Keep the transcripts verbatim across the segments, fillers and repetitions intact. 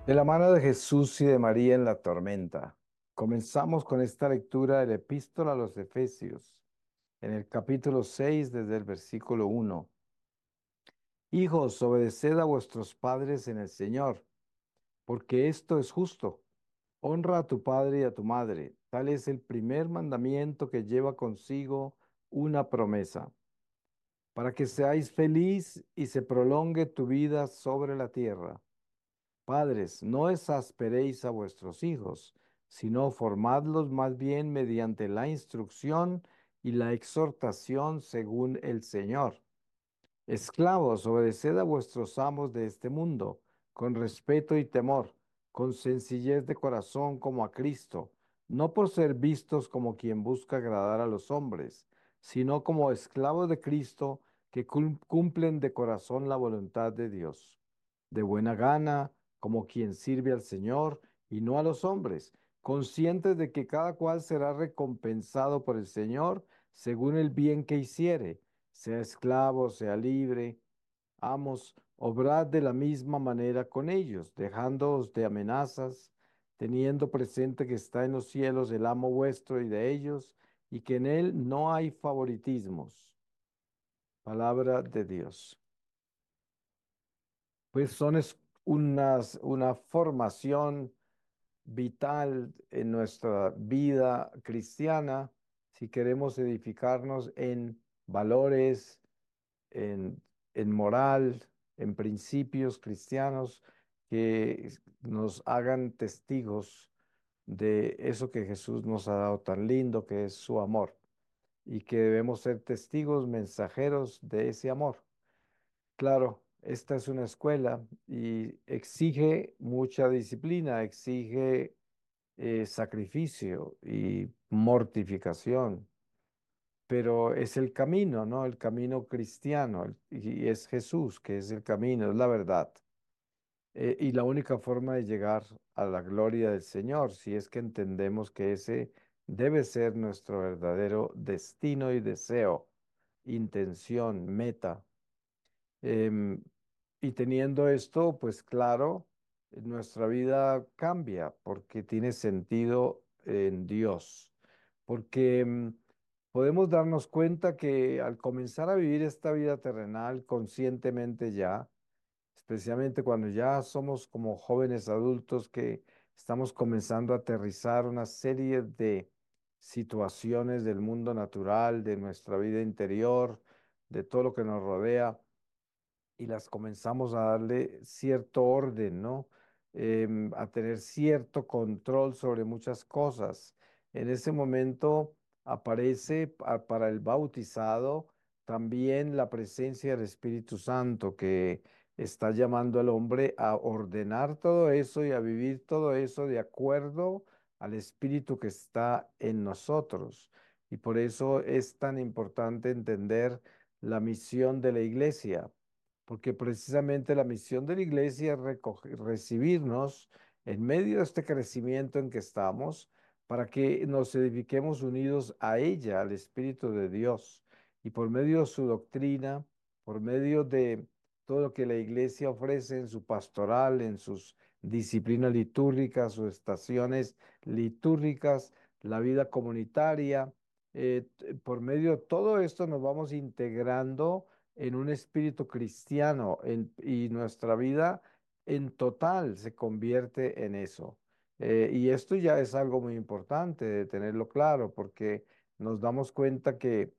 De la mano de Jesús y de María en la tormenta. Comenzamos con esta lectura de la epístola a los Efesios, en el capítulo seis, desde el versículo uno. Hijos, obedeced a vuestros padres en el Señor, porque esto es justo. Honra a tu padre y a tu madre. Tal es el primer mandamiento que lleva consigo una promesa, para que seáis feliz y se prolongue tu vida sobre la tierra. Padres, no exasperéis a vuestros hijos, sino formadlos más bien mediante la instrucción y la exhortación según el Señor. Esclavos, obedeced a vuestros amos de este mundo, con respeto y temor, con sencillez de corazón como a Cristo, no por ser vistos como quien busca agradar a los hombres, sino como esclavos de Cristo que cum- cumplen de corazón la voluntad de Dios, de buena gana, como quien sirve al Señor y no a los hombres, conscientes de que cada cual será recompensado por el Señor según el bien que hiciere, sea esclavo, sea libre. Amos, obrad de la misma manera con ellos, dejándoos de amenazas, teniendo presente que está en los cielos el amo vuestro y de ellos, y que en él no hay favoritismos. Palabra de Dios. Pues son es- unas, una formación vital en nuestra vida cristiana si queremos edificarnos en valores, en, en moral, en principios cristianos que nos hagan testigos de eso que Jesús nos ha dado tan lindo, que es su amor, y que debemos ser testigos, mensajeros de ese amor. Claro, esta es una escuela y exige mucha disciplina, exige eh, sacrificio y mortificación, pero es el camino, ¿no? El camino cristiano, el- y es Jesús, que es el camino, es la verdad. Eh, y la única forma de llegar a la gloria del Señor, si es que entendemos que ese debe ser nuestro verdadero destino y deseo, intención, meta. Em, y teniendo esto, pues claro, nuestra vida cambia porque tiene sentido en Dios. Porque em, podemos darnos cuenta que al comenzar a vivir esta vida terrenal conscientemente ya, especialmente cuando ya somos como jóvenes adultos que estamos comenzando a aterrizar una serie de situaciones del mundo natural, de nuestra vida interior, de todo lo que nos rodea y las comenzamos a darle cierto orden, ¿no? Em, a tener cierto control sobre muchas cosas. En ese momento aparece pa- para el bautizado también la presencia del Espíritu Santo que está llamando al hombre a ordenar todo eso y a vivir todo eso de acuerdo al Espíritu que está en nosotros. Y por eso es tan importante entender la misión de la iglesia, porque precisamente la misión de la iglesia es recoge- recibirnos en medio de este crecimiento en que estamos, para que nos edifiquemos unidos a ella, al Espíritu de Dios, y por medio de su doctrina, por medio de todo lo que la iglesia ofrece en su pastoral, en sus disciplinas litúrgicas, sus estaciones litúrgicas, la vida comunitaria, eh, t- por medio de todo esto nos vamos integrando en un espíritu cristiano en- y nuestra vida en total se convierte en eso. Eh, y esto ya es algo muy importante de tenerlo claro porque nos damos cuenta que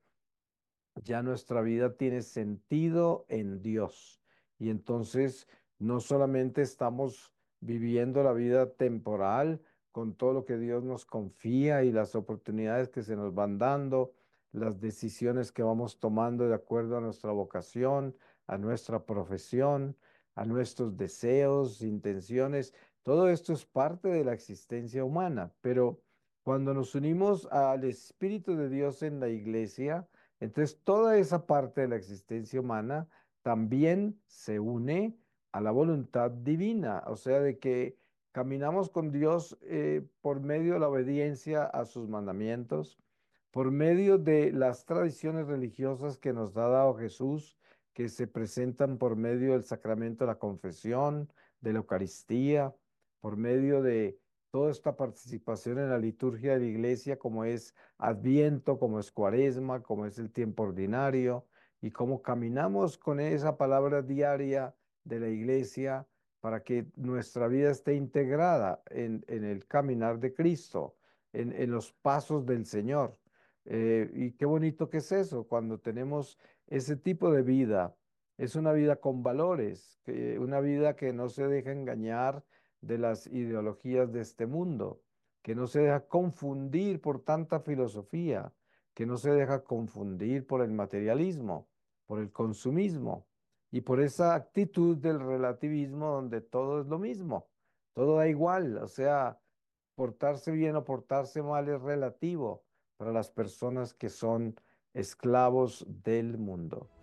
ya nuestra vida tiene sentido en Dios. Y entonces no solamente estamos viviendo la vida temporal con todo lo que Dios nos confía y las oportunidades que se nos van dando, las decisiones que vamos tomando de acuerdo a nuestra vocación, a nuestra profesión, a nuestros deseos, intenciones. Todo esto es parte de la existencia humana, pero cuando nos unimos al Espíritu de Dios en la iglesia, entonces, toda esa parte de la existencia humana también se une a la voluntad divina, o sea, de que caminamos con Dios eh, por medio de la obediencia a sus mandamientos, por medio de las tradiciones religiosas que nos ha dado Jesús, que se presentan por medio del sacramento de la confesión, de la Eucaristía, por medio de toda esta participación en la liturgia de la iglesia, como es Adviento, como es Cuaresma, como es el tiempo ordinario, y cómo caminamos con esa palabra diaria de la iglesia para que nuestra vida esté integrada en, en el caminar de Cristo, en, en los pasos del Señor. Eh, y qué bonito que es eso, cuando tenemos ese tipo de vida. Es una vida con valores, que- una vida que no se deja engañar de las ideologías de este mundo, que no se deja confundir por tanta filosofía, que no se deja confundir por el materialismo, por el consumismo y por esa actitud del relativismo donde todo es lo mismo, todo da igual, o sea, portarse bien o portarse mal es relativo para las personas que son esclavos del mundo.